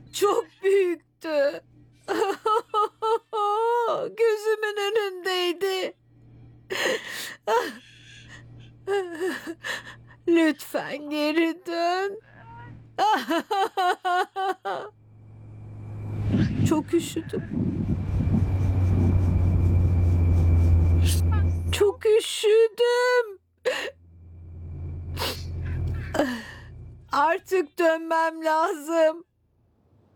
Çok büyüktü. Gözümün önündeydi. Lütfen geri dön. Çok üşüdüm. Çok üşüdüm. Artık dönmem lazım.